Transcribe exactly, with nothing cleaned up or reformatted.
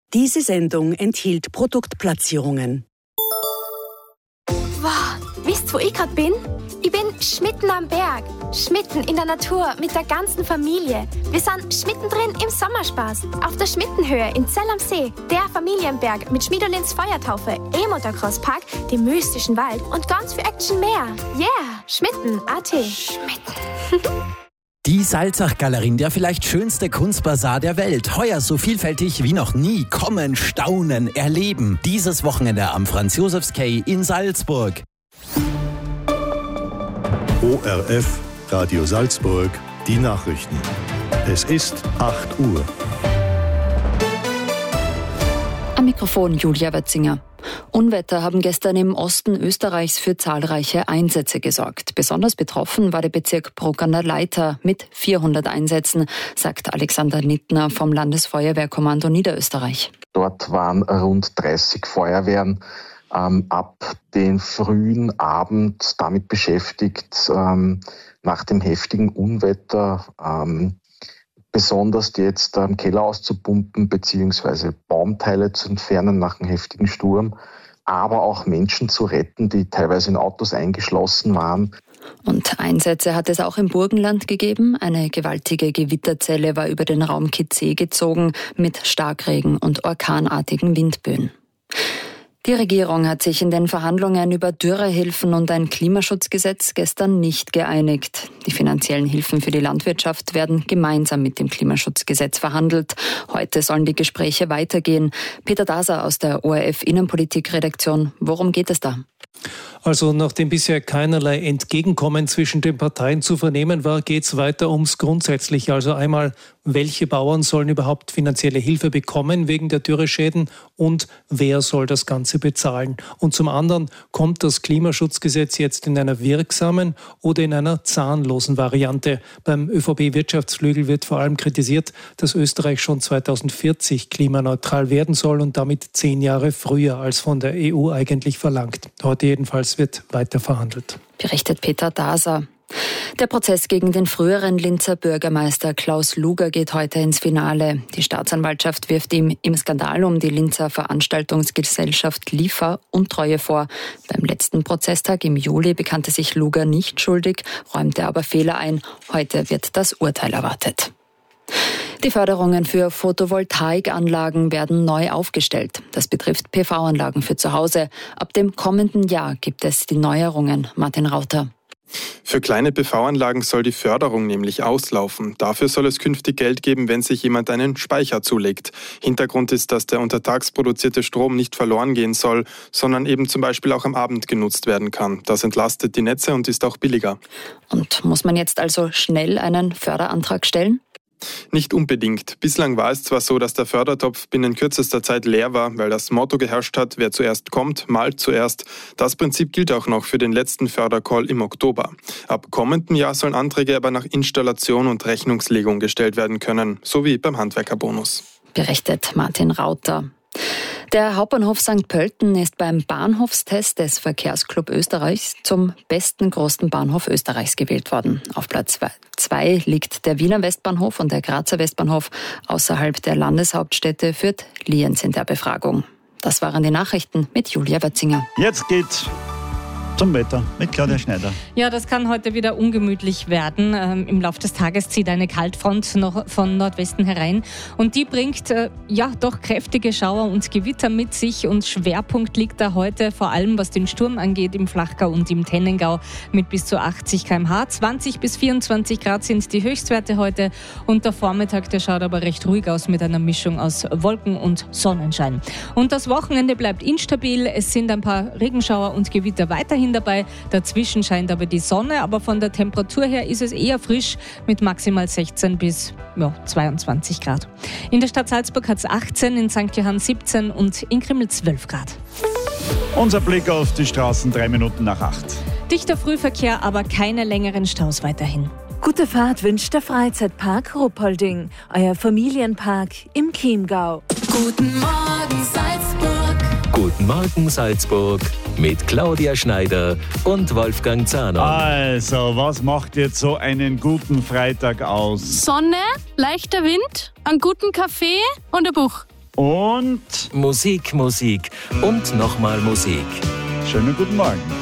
Diese Sendung enthielt Produktplatzierungen. Wow, wisst ihr, wo ich gerade bin? Ich bin schmitten am Berg, schmitten in der Natur mit der ganzen Familie. Wir sind schmittendrin im Sommerspaß, auf der Schmittenhöhe in Zell am See, der Familienberg mit Schmiedolins Feuertaufe, E-Motocross-Park, dem mystischen Wald und ganz viel Action mehr. Yeah, Schmitten, A T. Schmitten. Die Salzach-Galerie, der vielleicht schönste Kunstbasar der Welt. Heuer so vielfältig wie noch nie. Kommen, staunen, erleben. Dieses Wochenende am Franz-Josefs-Quai in Salzburg. O R F, Radio Salzburg, die Nachrichten. Es ist acht Uhr. Am Mikrofon Julia Wetzinger. Unwetter haben gestern im Osten Österreichs für zahlreiche Einsätze gesorgt. Besonders betroffen war der Bezirk Bruck an der Leitha mit vierhundert Einsätzen, sagt Alexander Nittner vom Landesfeuerwehrkommando Niederösterreich. Dort waren rund dreißig Feuerwehren ähm, ab den frühen Abend damit beschäftigt, ähm, nach dem heftigen Unwetter ähm, besonders jetzt am Keller auszupumpen bzw. Baumteile zu entfernen nach einem heftigen Sturm, aber auch Menschen zu retten, die teilweise in Autos eingeschlossen waren. Und Einsätze hat es auch im Burgenland gegeben. Eine gewaltige Gewitterzelle war über den Raum Kitzee gezogen mit Starkregen und orkanartigen Windböen. Die Regierung hat sich in den Verhandlungen über Dürrehilfen und ein Klimaschutzgesetz gestern nicht geeinigt. Die finanziellen Hilfen für die Landwirtschaft werden gemeinsam mit dem Klimaschutzgesetz verhandelt. Heute sollen die Gespräche weitergehen. Peter Daser aus der O R F Innenpolitik-Redaktion. Worum geht es da? Also nachdem bisher keinerlei Entgegenkommen zwischen den Parteien zu vernehmen war, geht es weiter ums Grundsätzliche. Also einmal, welche Bauern sollen überhaupt finanzielle Hilfe bekommen wegen der Dürreschäden und wer soll das Ganze bezahlen? Und zum anderen, kommt das Klimaschutzgesetz jetzt in einer wirksamen oder in einer zahnlosen Variante? Beim Ö V B-Wirtschaftsflügel wird vor allem kritisiert, dass Österreich schon zweitausendvierzig klimaneutral werden soll und damit zehn Jahre früher als von der E U eigentlich verlangt. Heute jedenfalls wird weiter verhandelt. Berichtet Peter Daser. Der Prozess gegen den früheren Linzer Bürgermeister Klaus Luger geht heute ins Finale. Die Staatsanwaltschaft wirft ihm im Skandal um die Linzer Veranstaltungsgesellschaft L I F A Untreue vor. Beim letzten Prozesstag im Juli bekannte sich Luger nicht schuldig, räumte aber Fehler ein. Heute wird das Urteil erwartet. Die Förderungen für Photovoltaikanlagen werden neu aufgestellt. Das betrifft P V-Anlagen für zu Hause. Ab dem kommenden Jahr gibt es die Neuerungen. Martin Rauter. Für kleine P V-Anlagen soll die Förderung nämlich auslaufen. Dafür soll es künftig Geld geben, wenn sich jemand einen Speicher zulegt. Hintergrund ist, dass der untertags produzierte Strom nicht verloren gehen soll, sondern eben zum Beispiel auch am Abend genutzt werden kann. Das entlastet die Netze und ist auch billiger. Und muss man jetzt also schnell einen Förderantrag stellen? Nicht unbedingt. Bislang war es zwar so, dass der Fördertopf binnen kürzester Zeit leer war, weil das Motto geherrscht hat, wer zuerst kommt, malt zuerst. Das Prinzip gilt auch noch für den letzten Fördercall im Oktober. Ab kommenden Jahr sollen Anträge aber nach Installation und Rechnungslegung gestellt werden können, so wie beim Handwerkerbonus. Berichtet Martin Rauter. Der Hauptbahnhof Sankt Pölten ist beim Bahnhofstest des Verkehrsclub Österreichs zum besten großen Bahnhof Österreichs gewählt worden. Auf Platz zwei liegt der Wiener Westbahnhof und der Grazer Westbahnhof. Außerhalb der Landeshauptstädte führt Lienz in der Befragung. Das waren die Nachrichten mit Julia Wetzinger. Jetzt geht's zum Wetter mit Claudia Schneider. Ja, das kann heute wieder ungemütlich werden. Ähm, Im Laufe des Tages zieht eine Kaltfront noch von Nordwesten herein und die bringt äh, ja doch kräftige Schauer und Gewitter mit sich und Schwerpunkt liegt da heute vor allem, was den Sturm angeht, im Flachgau und im Tennengau mit bis zu achtzig Kilometer pro Stunde. zwanzig bis vierundzwanzig Grad sind die Höchstwerte heute und der Vormittag, der schaut aber recht ruhig aus mit einer Mischung aus Wolken und Sonnenschein. Und das Wochenende bleibt instabil. Es sind ein paar Regenschauer und Gewitter weiterhin dabei. Dazwischen scheint aber die Sonne, aber von der Temperatur her ist es eher frisch mit maximal sechzehn bis ja, zweiundzwanzig Grad. In der Stadt Salzburg hat es achtzehn, in Sankt Johann siebzehn und in Krimml zwölf Grad. Unser Blick auf die Straßen, drei Minuten nach acht. Dichter Frühverkehr, aber keine längeren Staus weiterhin. Gute Fahrt wünscht der Freizeitpark Ruppolding, euer Familienpark im Chiemgau. Guten Morgen Salzburg. Guten Morgen Salzburg mit Claudia Schneider und Wolfgang Zahner. Also, was macht jetzt so einen guten Freitag aus? Sonne, leichter Wind, einen guten Kaffee und ein Buch. Und Musik, Musik und nochmal Musik. Schönen guten Morgen.